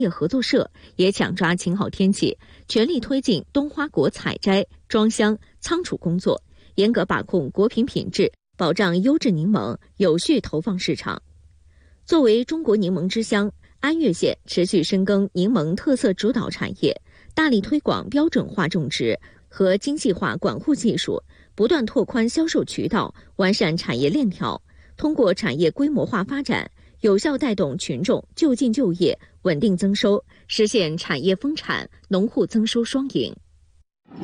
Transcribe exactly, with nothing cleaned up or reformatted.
业合作社也抢抓晴好天气，全力推进冬花果采摘、装箱、仓储工作，严格把控果品品质，保障优质柠檬有序投放市场。作为中国柠檬之乡，安岳县持续深耕柠檬特色主导产业，大力推广标准化种植和精细化管护技术，不断拓宽销售渠道，完善产业链条，通过产业规模化发展，有效带动群众就近就业、稳定增收，实现产业丰产、农户增收双赢。